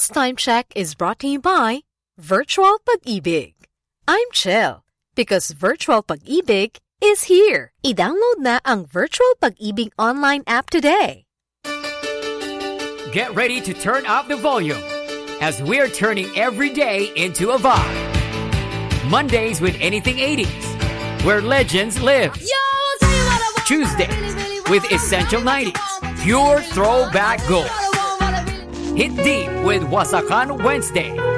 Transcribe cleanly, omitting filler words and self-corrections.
This time check is brought to you by Virtual Pag-ibig. I'm chill because Virtual Pag-ibig is here. I-download na ang Virtual Pag-ibig online app today. Get ready to turn up the volume as we're turning every day into a vibe. Mondays with Anything 80s, where legends live. Tuesdays with Essential 90s, pure throwback gold. Hit deep with Wasakan Wednesday.